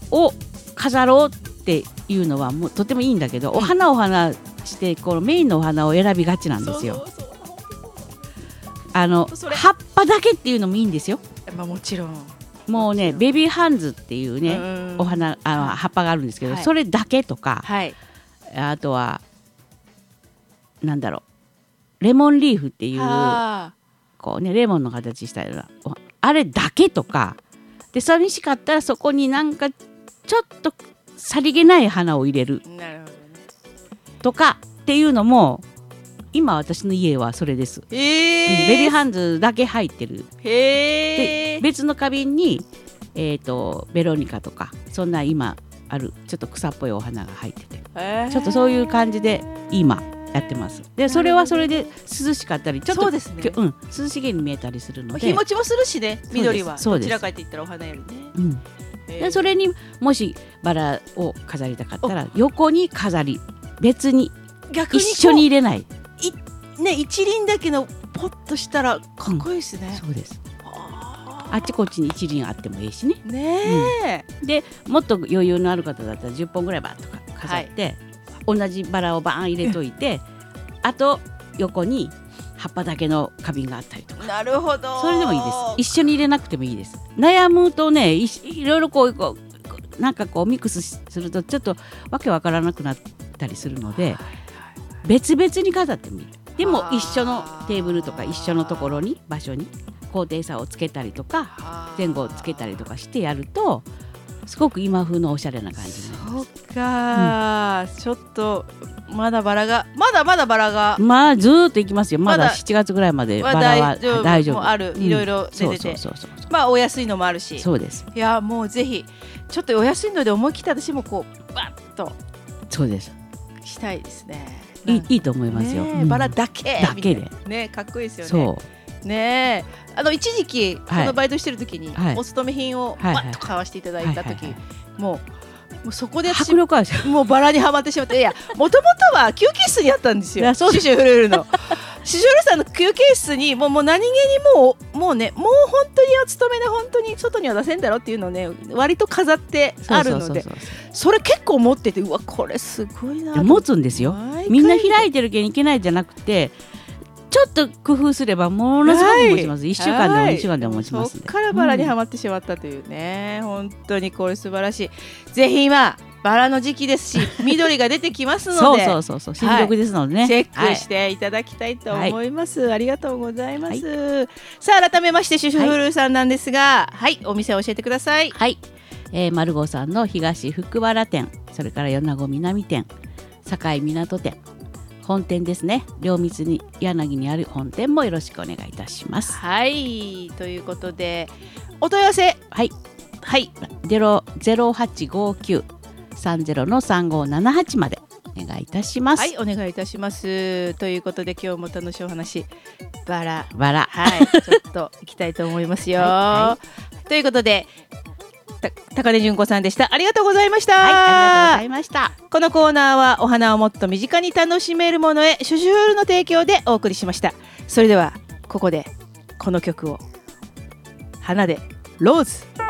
を飾ろうっていうのはもうとてもいいんだけど、お花してこのメインのお花を選びがちなんですよ。葉っぱだけっていうのもいいんですよ。 もちろんもうねベビーハンズっていうねお花葉っぱがあるんですけど、それだけとか、あとはなんだろうレモンリーフっていうこうねレモンの形したようなあれだけとかで、寂しかったらそこになんかちょっとさりげない花を入れるとかっていうのも今私の家はそれです。ベビーハンズだけ入ってる。で別の花瓶に、ベロニカとかそんな今あるちょっと草っぽいお花が入ってて、ちょっとそういう感じで今やってます。でそれはそれで涼しかったりちょっと、涼しげに見えたりするので、 日持ちもするしね、緑はどちらかって言ったらお花よりね。 でそれにもしバラを飾りたかったら横に飾り、別に一緒に入れないね、一輪だけのポッとしたらかっこいいですね。 そうです。あっちこっちに一輪あってもいいしね。でもっと余裕のある方だったら10本ぐらいバッとか飾って、同じバラをバーン入れといて、あと横に葉っぱだけの花瓶があったりとか。 なるほど。 それでもいいです。一緒に入れなくてもいいです。悩むとね、いろいろこうなんかこうミックスするとちょっとわけわからなくなったりするので、別々に飾ってもいい。でも一緒のテーブルとか一緒のところに場所に高低差をつけたりとか前後をつけたりとかしてやるとすごく今風のおしゃれな感じになります。 そうか、ちょっとまだまだバラがまあずーっといきますよ。まだ7月ぐらいまでバラは大丈夫。 もある、いろいろ出てて、まあお安いのもあるし。 そうです。 いやもうぜひちょっとお安いので思い切って私もこうバッとそうですしたいですね。 いいと思いますよ。 バラだけでね、かっこいいですよね。 そうね、一時期このバイトしてる時にお勤め品をバッと買わせていただいた時、もうそこで私もうバラにはまってしまって、いやもともとは休憩室にあったんですよ。シュシュフルールのシュシュフルさんの休憩室にもう何気にもうね、もう本当にお勤めで本当に外には出せんだろっていうのをね割と飾ってあるので、それ結構持ってて、うわこれすごいな。 持つんですよ。みんな開いてるけんいけないじゃなくて、ちょっと工夫すればものすごく持ちます。1週間でも2週間でも持ちます。 そっからバラにはまってしまったというね、本当にこれ素晴らしい。ぜひ今バラの時期ですし緑が出てきますのでそう新緑ですのでね、 チェックしていただきたいと思います。ありがとうございます。さあ改めましてシュシュフルーさんなんですが、お店を教えてください。 マルゴさんの東福原店、それから米子南店、境港店、本店ですね。両密に柳にある本店もよろしくお願いいたします。 ということでお問い合わせ 0859-30-3578までお願いいたします。 お願いいたします。ということで今日も楽しいお話バラちょっといきたいと思いますよ。ということで高根純子さんでした。ありがとうございました。 ありがとうございました。 このコーナーはお花をもっと身近に楽しめるものへシュシュフールの提供でお送りしました。それではここでこの曲を、花でローズ。